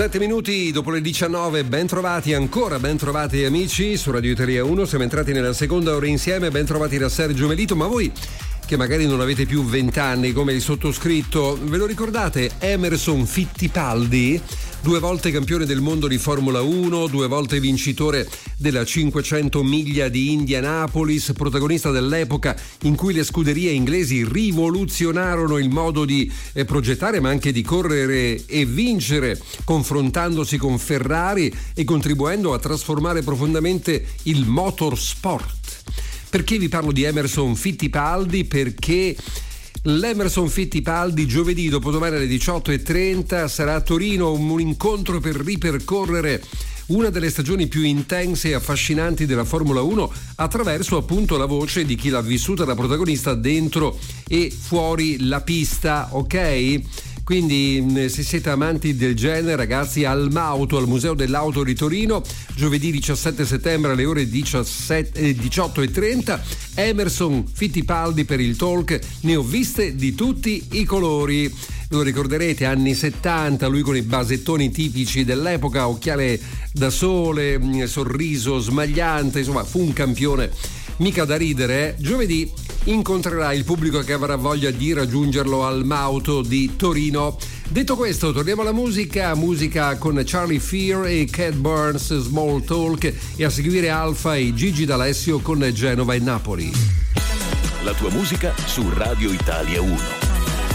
7 minuti dopo le 19, ben trovati amici su Radio Italia 1. Siamo entrati nella seconda ora insieme, ben trovati da Sergio Melito. Ma voi che magari non avete più 20 anni come il sottoscritto, ve lo ricordate Emerson Fittipaldi? 2 volte campione del mondo di Formula 1, 2 volte vincitore della 500 miglia di Indianapolis, protagonista dell'epoca in cui le scuderie inglesi rivoluzionarono il modo di progettare ma anche di correre e vincere, confrontandosi con Ferrari e contribuendo a trasformare profondamente il motorsport. Perché vi parlo di Emerson Fittipaldi? Perché l'Emerson Fittipaldi giovedì dopodomani alle 18:30 sarà a Torino, un incontro per ripercorrere una delle stagioni più intense e affascinanti della Formula 1 attraverso appunto la voce di chi l'ha vissuta da protagonista dentro e fuori la pista, ok? Quindi se siete amanti del genere, ragazzi, al Mauto, al Museo dell'Auto di Torino, giovedì 17 settembre alle ore 18:30, Emerson Fittipaldi per il talk Ne ho viste di tutti i colori. Lo ricorderete, anni 70, lui con i basettoni tipici dell'epoca, occhiale da sole, sorriso smagliante, insomma fu un campione mica da ridere. Giovedì incontrerà il pubblico che avrà voglia di raggiungerlo al Mauto di Torino. Detto questo, torniamo alla musica con Charlie Fear e Cat Burns, Small Talk, e a seguire Alfa e Gigi D'Alessio con Genova e Napoli. La tua musica su Radio Italia 1.